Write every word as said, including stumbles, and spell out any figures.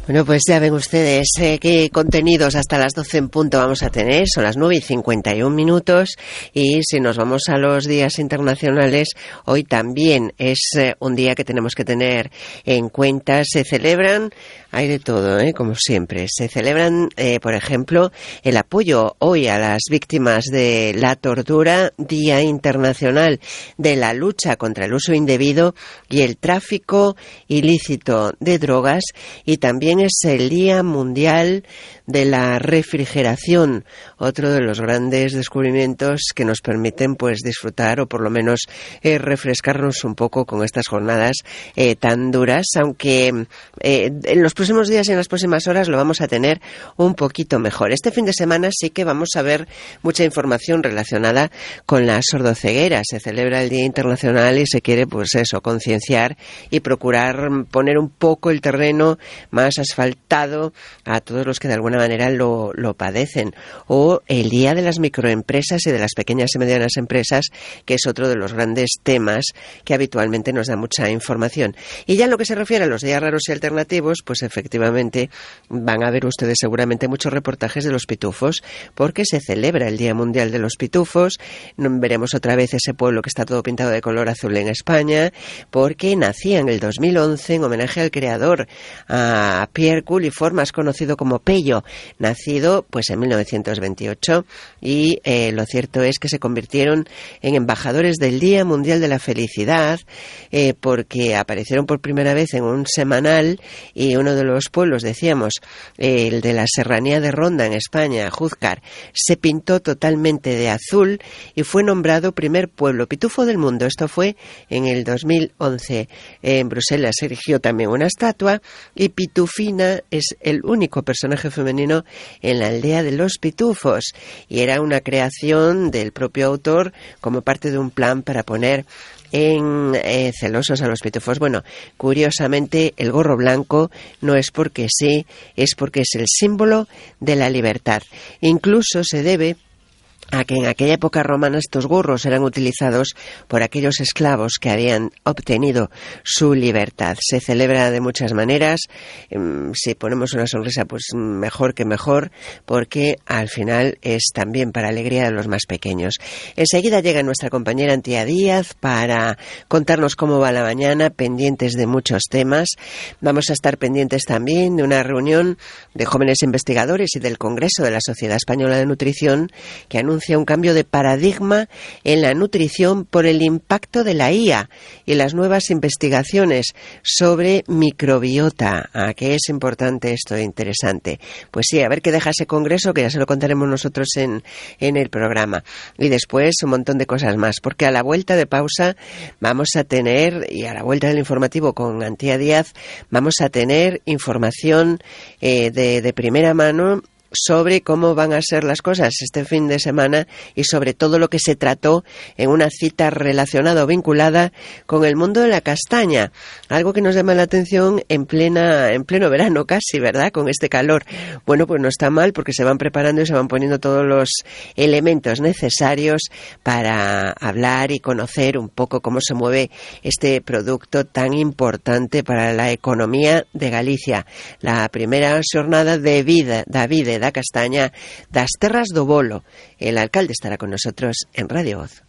Bueno, pues ya ven ustedes eh, qué contenidos hasta las doce en punto vamos a tener. Son las nueve y cincuenta y un minutos. Y si nos vamos a los días internacionales, hoy también es eh, un día que tenemos que tener en cuenta. Se celebran, hay de todo, ¿eh? Como siempre. Se celebran, eh, por ejemplo, el apoyo hoy a las víctimas de la tortura, Día Internacional de la Lucha contra el Uso Indebido y el Tráfico Ilícito de Drogas, y también es el Día Mundial de la Refrigeración, otro de los grandes descubrimientos que nos permiten pues disfrutar o por lo menos eh, refrescarnos un poco con estas jornadas eh, tan duras, aunque eh, en los próximos días y en las próximas horas lo vamos a tener un poquito mejor. Este fin de semana sí que vamos a ver mucha información relacionada con la sordoceguera. Se celebra el Día Internacional y se quiere pues eso, concienciar y procurar poner un poco el terreno más asfaltado a todos los que de alguna manera lo, lo padecen. O el Día de las Microempresas y de las Pequeñas y Medianas Empresas, que es otro de los grandes temas que habitualmente nos da mucha información. Y ya en lo que se refiere a los días raros y alternativos, pues efectivamente van a ver ustedes seguramente muchos reportajes de los pitufos, porque se celebra el Día Mundial de los Pitufos. Veremos otra vez ese pueblo que está todo pintado de color azul en España, porque nacía en el dos mil once en homenaje al creador, a Pierre Cullifort, más conocido como Pello, nacido pues en mil novecientos veintiocho, y eh, lo cierto es que se convirtieron en embajadores del Día Mundial de la Felicidad, eh, porque aparecieron por primera vez en un semanal, y uno de los pueblos, decíamos, eh, el de la serranía de Ronda en España, Júzcar, se pintó totalmente de azul y fue nombrado primer pueblo pitufo del mundo. Esto fue en el dos mil once. En Bruselas se erigió también una estatua, y Pitufina es el único personaje femenino en la aldea de los pitufos, y era una creación del propio autor como parte de un plan para poner en eh, celosos a los pitufos. Bueno, curiosamente el gorro blanco no es porque sí, es porque es el símbolo de la libertad. Incluso se debe a que en aquella época romana estos gorros eran utilizados por aquellos esclavos que habían obtenido su libertad. Se celebra de muchas maneras. Si ponemos una sonrisa, pues mejor que mejor, porque al final es también para alegría de los más pequeños. Enseguida llega nuestra compañera Antía Díaz para contarnos cómo va la mañana, pendientes de muchos temas. Vamos a estar pendientes también de una reunión de jóvenes investigadores y del Congreso de la Sociedad Española de Nutrición, que anuncia un cambio de paradigma en la nutrición por el impacto de la I A y las nuevas investigaciones sobre microbiota. ¿A qué es importante esto e interesante? Pues sí, a ver qué deja ese congreso, que ya se lo contaremos nosotros en, en el programa. Y después un montón de cosas más, porque a la vuelta de pausa vamos a tener, y a la vuelta del informativo con Antía Díaz, vamos a tener información eh, de, de primera mano sobre cómo van a ser las cosas este fin de semana, y sobre todo lo que se trató en una cita relacionada o vinculada con el mundo de la castaña, algo que nos llama la atención en plena en pleno verano casi, ¿verdad?, con este calor. Bueno, pues no está mal, porque se van preparando y se van poniendo todos los elementos necesarios para hablar y conocer un poco cómo se mueve este producto tan importante para la economía de Galicia. La primera jornada de vida, David da Castaña das Terras do Bolo. El alcalde estará con nosotros en Radio Voz.